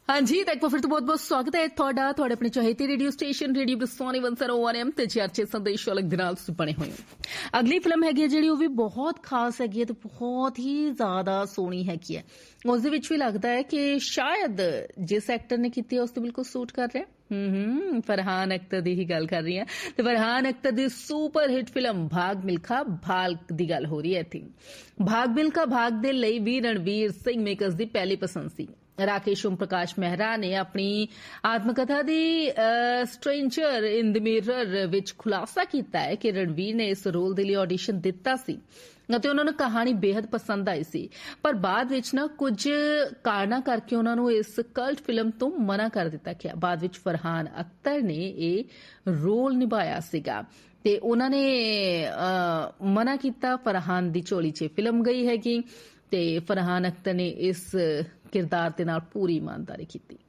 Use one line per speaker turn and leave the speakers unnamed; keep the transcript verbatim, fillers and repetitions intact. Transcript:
हाँ जी, तो एक बार फिर तो बहुत बहुत स्वागत है ਤੁਹਾਡਾ ਤੁਹਾਡੇ ਆਪਣੇ ਚਾਹਤੇ ਰੇਡੀਓ ਸਟੇਸ਼ਨ ਰੇਡੀਓ ਬਸੋਨੀ ਇੱਕ ਸੌ ਇੱਕ ਐਮ ਤੇ ਚਰਚੇ ਸੰਦੇਸ਼ ਅਲੱਗ ਦੇ ਨਾਲ ਤੁਸੀਂ ਬਣੇ ਹੋਏ ਹੋ। ਅਗਲੀ ਫਿਲਮ ਹੈਗੀ ਹੈ ਜਿਹੜੀ ਉਹ ਵੀ ਬਹੁਤ ਖਾਸ ਹੈਗੀ ਹੈ ਤੇ ਬਹੁਤ ਹੀ ਜ਼ਿਆਦਾ ਸੋਹਣੀ ਹੈਗੀ ਹੈ। ਉਸ ਦੇ ਵਿੱਚ ਵੀ ਲੱਗਦਾ ਹੈ ਕਿ ਸ਼ਾਇਦ ਜਿਸ ਐਕਟਰ ਨੇ ਕੀਤੀ ਹੈ ਉਸ ਤੇ ਬਿਲਕੁਲ ਸੂਟ ਕਰ ਰਿਹਾ। ਹੂੰ ਫਰਹਾਨ ਅਖਤਰ ਦੀ ਹੀ ਗੱਲ ਕਰ ਰਹੀ ਹਾਂ ਤੇ ਫਰਹਾਨ ਅਖਤਰ ਦੀ ਸੁਪਰ ਹਿੱਟ ਫਿਲਮ ਭਾਗ ਮਿਲਖਾ ਭਾਗ ਦੀ ਗੱਲ ਹੋ ਰਹੀ ਹੈ ਇੱਥੇ। ਭਾਗ ਮਿਲਖਾ ਭਾਗ ਦੇ ਲਈ ਵੀ ਰਣਵੀਰ ਸਿੰਘ ਮੇਕਰਸ ਦੀ ਪਹਿਲੀ ਪਸੰਦ ਸੀ। राकेश ओम प्रकाश मेहरा ने अपनी आत्मकथा दी stranger in the mirror which खुलासा किया है कि रणवीर ने इस रोल के लिए ऑडिशन दिता सी ਅਤੇ ਉਹਨਾਂ ਨੂੰ ਕਹਾਣੀ ਬੇहद ਪਸੰਦ ਆਈ ਸੀ ਪਰ ਬਾਅਦ ਵਿੱਚ ਨਾ ਕੁਝ ਕਾਰਨਾਂ ਕਰਕੇ ਉਹਨਾਂ ਨੂੰ ਇਸ ਕਲਟ ਫਿਲਮ ਤੋਂ ਮਨਾ ਕਰ ਦਿੱਤਾ ਗਿਆ। ਬਾਅਦ ਵਿੱਚ ਫਰਹਾਨ ਅਖਤਰ ਨੇ ਇਹ ਰੋਲ ਨਿਭਾਇਆ ਸੀਗਾ ਤੇ ਉਹਨਾਂ ਨੇ ਮਨਾ ਕੀਤਾ। ਫਰਹਾਨ ਦੀ ਝੋਲੀ 'ਚ ਫਿਲਮ ਗਈ ਹੈਗੀ ਤੇ ਫਰਹਾਨ ਅਖਤਰ ਨੇ ਇਸ ਕਿਰਦਾਰ ਦੇ ਨਾਲ ਪੂਰੀ ਇਮਾਨਦਾਰੀ ਕੀਤੀ।